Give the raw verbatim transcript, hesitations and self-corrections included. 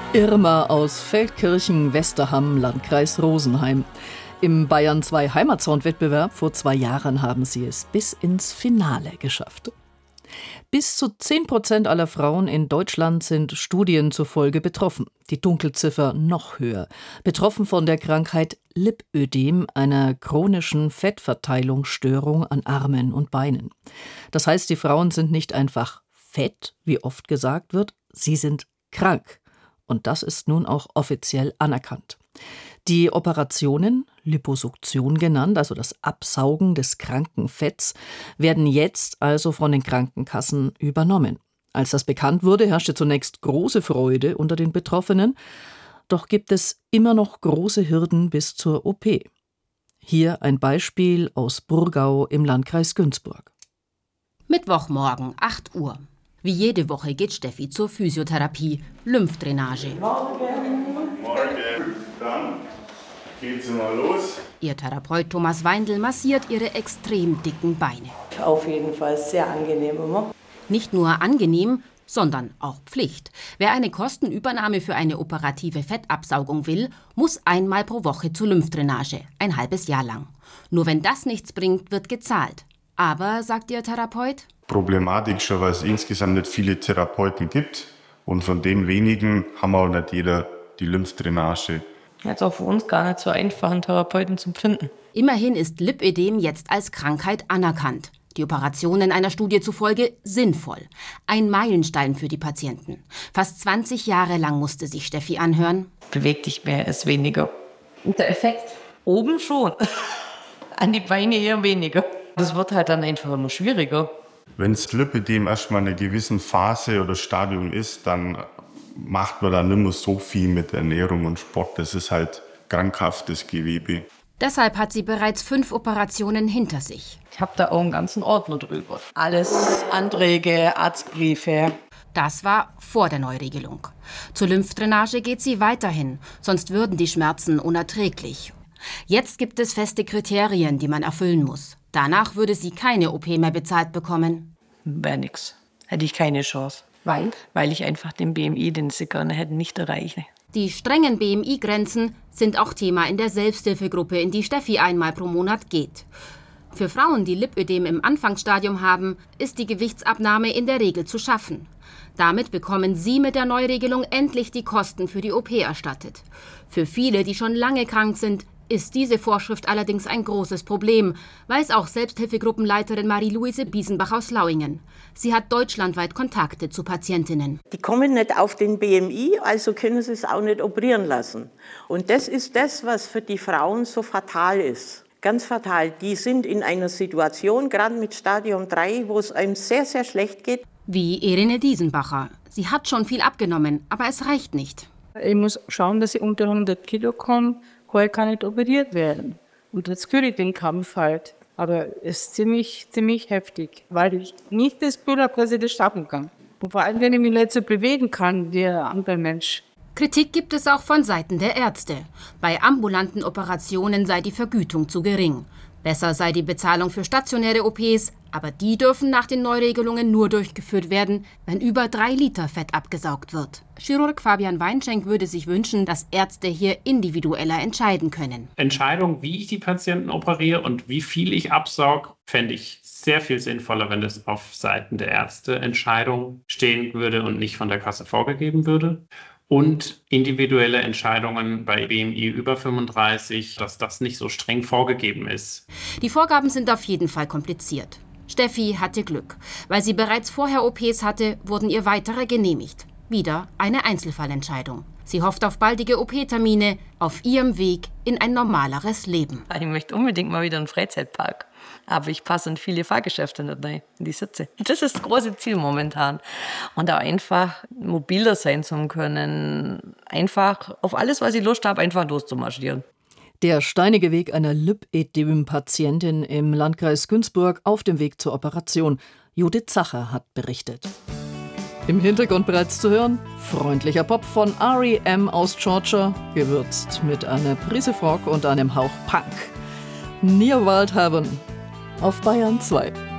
Irma aus Feldkirchen-Westerham, Landkreis Rosenheim. Im Bayern zwei Heimatsound-Wettbewerb vor zwei Jahren haben sie es bis ins Finale geschafft. Bis zu zehn Prozent aller Frauen in Deutschland sind Studien zufolge betroffen. Die Dunkelziffer noch höher. Betroffen von der Krankheit Lipödem, einer chronischen Fettverteilungsstörung an Armen und Beinen. Das heißt, die Frauen sind nicht einfach fett, wie oft gesagt wird, sie sind krank. Und das ist nun auch offiziell anerkannt. Die Operationen, Liposuktion genannt, also das Absaugen des kranken Fetts, werden jetzt also von den Krankenkassen übernommen. Als das bekannt wurde, herrschte zunächst große Freude unter den Betroffenen. Doch gibt es immer noch große Hürden bis zur O P. Hier ein Beispiel aus Burgau im Landkreis Günzburg. Mittwochmorgen, acht Uhr. Wie jede Woche geht Steffi zur Physiotherapie, Lymphdrainage. Morgen. Morgen. Dann geht's mal los. Ihr Therapeut Thomas Weindl massiert ihre extrem dicken Beine. Auf jeden Fall sehr angenehm immer. Nicht nur angenehm, sondern auch Pflicht. Wer eine Kostenübernahme für eine operative Fettabsaugung will, muss einmal pro Woche zur Lymphdrainage, ein halbes Jahr lang. Nur wenn das nichts bringt, wird gezahlt. Aber, sagt ihr Therapeut, problematischer, weil es insgesamt nicht viele Therapeuten gibt. Und von den wenigen haben auch nicht jeder die Lymphdrainage. Jetzt auch für uns gar nicht so einfach, einen Therapeuten zu finden. Immerhin ist Lipödem jetzt als Krankheit anerkannt. Die Operationen einer Studie zufolge sinnvoll. Ein Meilenstein für die Patienten. Fast zwanzig Jahre lang musste sich Steffi anhören. Beweg dich mehr, ist weniger. Und der Effekt? Oben schon. An die Beine eher weniger. Das wird halt dann einfach immer schwieriger. Wenn das Lipödem erstmal in einer gewissen Phase oder Stadium ist, dann macht man da nicht mehr so viel mit Ernährung und Sport. Das ist halt krankhaftes Gewebe. Deshalb hat sie bereits fünf Operationen hinter sich. Ich habe da auch einen ganzen Ordner drüber. Alles Anträge, Arztbriefe. Das war vor der Neuregelung. Zur Lymphdrainage geht sie weiterhin, sonst würden die Schmerzen unerträglich. Jetzt gibt es feste Kriterien, die man erfüllen muss. Danach würde sie keine O P mehr bezahlt bekommen. Wäre nix. Hätte ich keine Chance. Weil? Weil ich einfach den B M I, den sie gerne hätten, nicht erreiche. Die strengen B M I-Grenzen sind auch Thema in der Selbsthilfegruppe, in die Steffi einmal pro Monat geht. Für Frauen, die Lipödem im Anfangsstadium haben, ist die Gewichtsabnahme in der Regel zu schaffen. Damit bekommen sie mit der Neuregelung endlich die Kosten für die O P erstattet. Für viele, die schon lange krank sind, ist diese Vorschrift allerdings ein großes Problem, weiß auch Selbsthilfegruppenleiterin Marie-Louise Biesenbach aus Lauingen. Sie hat deutschlandweit Kontakte zu Patientinnen. Die kommen nicht auf den B M I, also können sie es auch nicht operieren lassen. Und das ist das, was für die Frauen so fatal ist. Ganz fatal. Die sind in einer Situation, gerade mit Stadium drei, wo es einem sehr, sehr schlecht geht. Wie Irene Diesenbacher. Sie hat schon viel abgenommen, aber es reicht nicht. Ich muss schauen, dass ich unter hundert Kilo komme. Vorher kann nicht operiert werden. Und jetzt führe ich den Kampf halt. Aber es ist ziemlich, ziemlich heftig, weil ich nicht das Gefühl habe, dass ich das schaffen kann. Und vor allem, wenn ich mich nicht so bewegen kann wie ein anderer Mensch. Kritik gibt es auch von Seiten der Ärzte. Bei ambulanten Operationen sei die Vergütung zu gering. Besser sei die Bezahlung für stationäre O Ps, aber die dürfen nach den Neuregelungen nur durchgeführt werden, wenn über drei Liter Fett abgesaugt wird. Chirurg Fabian Weinschenk würde sich wünschen, dass Ärzte hier individueller entscheiden können. Entscheidung, wie ich die Patienten operiere und wie viel ich absauge, fände ich sehr viel sinnvoller, wenn das auf Seiten der Ärzte Entscheidung stehen würde und nicht von der Kasse vorgegeben würde. Und individuelle Entscheidungen bei B M I über fünfunddreißig, dass das nicht so streng vorgegeben ist. Die Vorgaben sind auf jeden Fall kompliziert. Steffi hatte Glück. Weil sie bereits vorher O Ps hatte, wurden ihr weitere genehmigt. Wieder eine Einzelfallentscheidung. Sie hofft auf baldige O P-Termine auf ihrem Weg in ein normaleres Leben. Ich möchte unbedingt mal wieder einen Freizeitpark. Aber ich passe in viele Fahrgeschäfte nicht rein, in die Sitze. Das ist das große Ziel momentan. Und auch einfach mobiler sein zu können. Einfach auf alles, was ich Lust habe, einfach loszumarschieren. Der steinige Weg einer Lipödem-Patientin im Landkreis Günzburg auf dem Weg zur Operation. Judith Zacher hat berichtet. Im Hintergrund bereits zu hören, freundlicher Pop von R E M aus Georgia, gewürzt mit einer Prise Folk und einem Hauch Punk. Near Wild Heaven auf Bayern zwei.